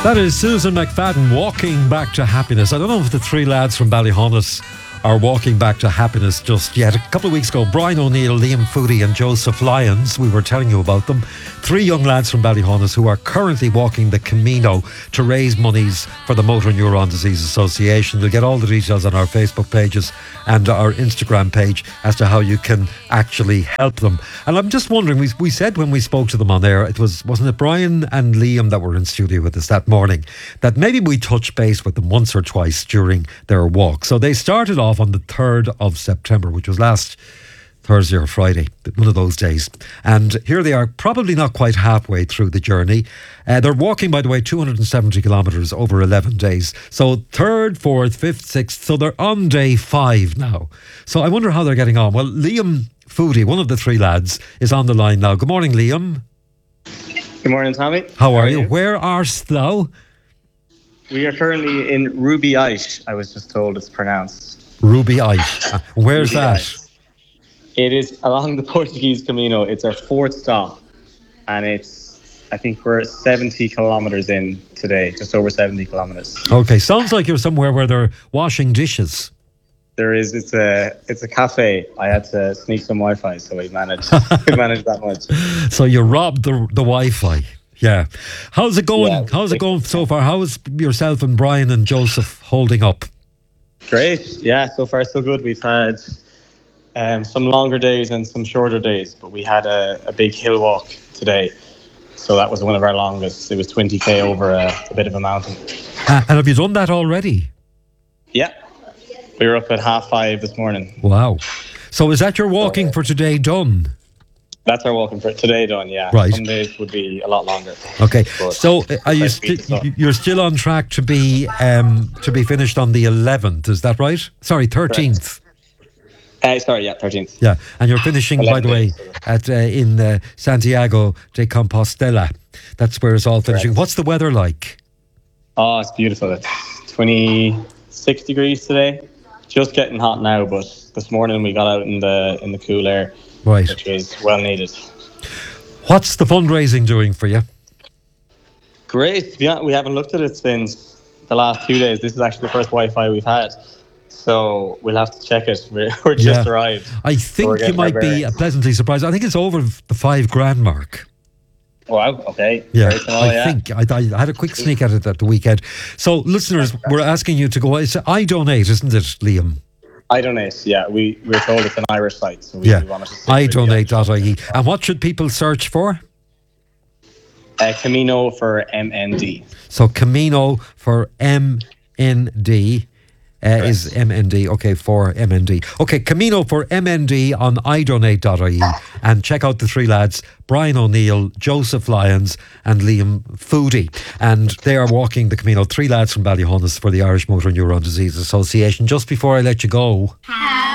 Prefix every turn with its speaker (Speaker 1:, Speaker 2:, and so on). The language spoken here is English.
Speaker 1: That is Susan McFadden, Walking Back to Happiness. I don't know if the three lads from Ballyhonus are walking back to happiness just yet. A couple of weeks ago, Brian O'Neill, Liam Foodie and Joseph Lyons, we were telling you about them. Three young lads from Ballyhonus who are currently walking the Camino to raise monies for the Motor Neuron Disease Association. You'll get all the details on our Facebook pages and our Instagram page as to how you can actually help them. And I'm just wondering, we said when we spoke to them on air, wasn't it Brian and Liam that were in studio with us that morning, that maybe we touch base with them once or twice during their walk. So they started off on the 3rd of September, which was last Thursday or Friday, one of those days. And here they are, probably not quite halfway through the journey. They're walking, by the way, 270 kilometres over 11 days. So 3rd, 4th, 5th, 6th. So they're on day 5 now. So I wonder how they're getting on. Well, Liam Foodie, one of the three lads, is on the line now. Good morning, Liam.
Speaker 2: Good morning, Tommy.
Speaker 1: How are you? Where arst thou?
Speaker 2: We are currently in Ruby Ice, I was just told it's pronounced.
Speaker 1: Ruby Ice. Where's
Speaker 2: Ruby
Speaker 1: that?
Speaker 2: Ice. It is along the Portuguese Camino. It's our 4th stop, and I think we're 70 kilometres in today, just over 70 kilometres.
Speaker 1: Okay, sounds like you're somewhere where they're washing dishes.
Speaker 2: It's a cafe. I had to sneak some Wi-Fi, so we managed that much.
Speaker 1: So you robbed the Wi-Fi. Yeah. How's it going?
Speaker 2: Yeah,
Speaker 1: How's it going so far? How is yourself and Brian and Joseph holding up?
Speaker 2: Great. Yeah, so far so good. We've had some longer days and some shorter days, but we had a big hill walk today. So that was one of our longest. It was 20k over a bit of a mountain.
Speaker 1: And have you done that already?
Speaker 2: Yeah. We were up at 5:30 this morning.
Speaker 1: Wow. So is that your walking for today done?
Speaker 2: That's our walking for today done, yeah.
Speaker 1: Right.
Speaker 2: Some days would be a lot longer.
Speaker 1: Okay.
Speaker 2: But
Speaker 1: So are you you're still on track to be finished on the 11th, is that right? Sorry, 13th.
Speaker 2: 13th.
Speaker 1: Yeah, and you're finishing, by the way, at in Santiago de Compostela. That's where it's all finishing.
Speaker 2: Correct.
Speaker 1: What's the weather like?
Speaker 2: Oh, it's beautiful. It's 26 degrees today. Just getting hot now, but this morning we got out in the cool air,
Speaker 1: Right.
Speaker 2: which was well needed.
Speaker 1: What's the fundraising doing for you?
Speaker 2: Great. Yeah, we haven't looked at it since the last 2 days. This is actually the first Wi-Fi we've had, so we'll have to check it. We're just arrived.
Speaker 1: I think you might be pleasantly surprised. I think it's over the $5,000 mark.
Speaker 2: Wow. Okay.
Speaker 1: Yeah,
Speaker 2: Great to know,
Speaker 1: think I had a quick sneak at it at the weekend. So, listeners, we're asking you to go. It's I Donate, isn't it, Liam?
Speaker 2: I Donate. Yeah, we're told it's an Irish site, so we wanted to stick with the
Speaker 1: idonate.ie. And what should people search for?
Speaker 2: Camino for MND.
Speaker 1: So Camino for MND is MND. Okay, for MND. Okay, Camino for MND on idonate.ie, and check out the three lads, Brian O'Neill, Joseph Lyons and Liam Foodie. And they are walking the Camino, three lads from Ballyhonus for the Irish Motor Neuron Disease Association. Just before I let you go...